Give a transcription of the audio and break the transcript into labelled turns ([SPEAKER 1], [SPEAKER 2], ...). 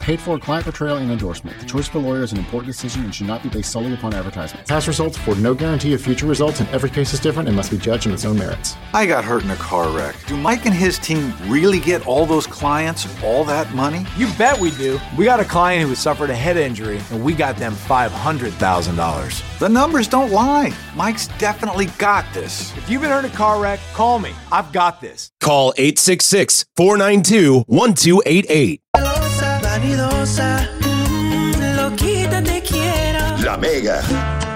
[SPEAKER 1] Paid for client portrayal and endorsement. The choice of a lawyer is an important decision and should not be based solely upon advertisement. Past results afford no guarantee of future results, and every case is different and must be judged on its own merits.
[SPEAKER 2] I got hurt in a car wreck. Do Mike and his team really get all those clients all that money?
[SPEAKER 3] You bet we do. We got a client who has suffered a head injury, and we got them $500,000.
[SPEAKER 2] The numbers don't lie. Mike's definitely got this.
[SPEAKER 3] If you've been hurt in a car wreck, call me. I've got this.
[SPEAKER 4] Call 866-492-1288.
[SPEAKER 5] La Mega.